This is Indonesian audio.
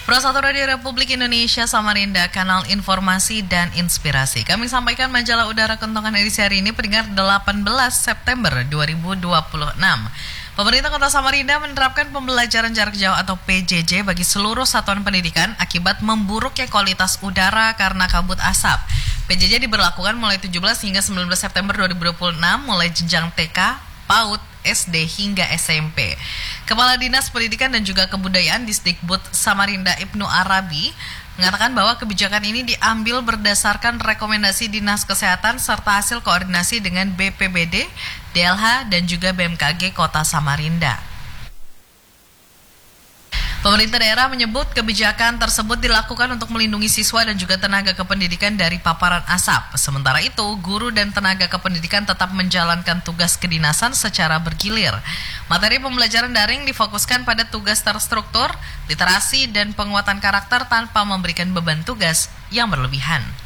Pro 1 Radio Republik Indonesia Samarinda, kanal informasi dan inspirasi. Kami sampaikan majalah udara kentongan edisi hari ini pendengar 18 September 2026. Pemerintah Kota Samarinda menerapkan pembelajaran jarak jauh atau PJJ bagi seluruh satuan pendidikan akibat memburuknya kualitas udara karena kabut asap. PJJ diberlakukan mulai 17 hingga 19 September 2026 mulai jenjang TK, PAUD, SD hingga SMP. Kepala Dinas Pendidikan dan juga Kebudayaan Disdikbud Samarinda Ibnu Arabi mengatakan bahwa kebijakan ini diambil berdasarkan rekomendasi Dinas Kesehatan serta hasil koordinasi dengan BPBD, DLH dan juga BMKG Kota Samarinda. Pemerintah daerah menyebut kebijakan tersebut dilakukan untuk melindungi siswa dan juga tenaga kependidikan dari paparan asap. Sementara itu, guru dan tenaga kependidikan tetap menjalankan tugas kedinasan secara bergilir. Materi pembelajaran daring difokuskan pada tugas terstruktur, literasi, dan penguatan karakter tanpa memberikan beban tugas yang berlebihan.